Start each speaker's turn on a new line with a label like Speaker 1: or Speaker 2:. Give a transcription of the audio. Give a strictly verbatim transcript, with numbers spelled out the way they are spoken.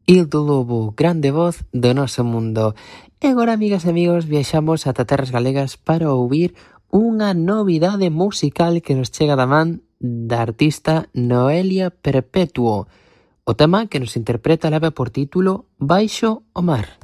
Speaker 1: Il do Lobo, grande voz do noso mundo. E agora, amigas e amigos, viaxamos ata terras galegas para ouvir unha novidade musical que nos chega da man da artista Noelia Perpetuo. O tema que nos interpreta leva por título Baixo o mar.